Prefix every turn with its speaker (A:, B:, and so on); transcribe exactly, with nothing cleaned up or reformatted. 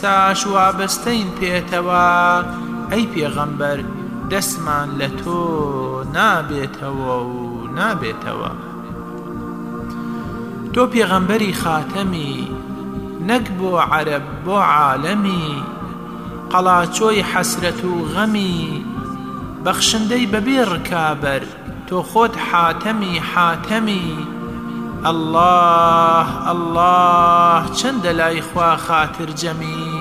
A: ئێستاش وابەستەین پێتەوە ئەی پێغەمبەر دەستمان لە تۆ نابێتەوە و نابێتەوە. تۆ پێغەمبەری خاتەمی نەک بۆ عەرەب بۆ عالەمی، قەڵاچۆی حەسرەت و غەمی، بەخشندەی بەبێ ڕکابەر تۆ خۆت حاتەمی حاتەمی. الله الله چەندە لای خوا خاتر جەمی،